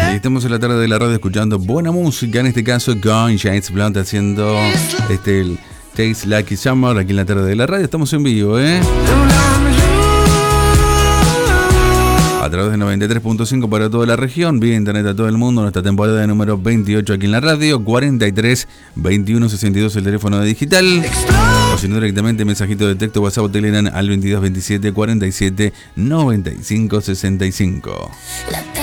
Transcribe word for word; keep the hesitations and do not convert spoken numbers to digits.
Y estamos en la tarde de la radio escuchando buena música, en este caso Gone James Blunt haciendo este el Tastes Like Summer aquí en la tarde de la radio. Estamos en vivo, ¿eh? A través de noventa y tres punto cinco para toda la región, vía internet a todo el mundo, nuestra temporada de número veintiocho aquí en la radio, cuarenta y tres, veintiuno, sesenta y dos el teléfono de digital, o si no directamente mensajito de texto, WhatsApp o Telegram al veintidós veintisiete cuarenta y siete noventa y cinco sesenta y cinco.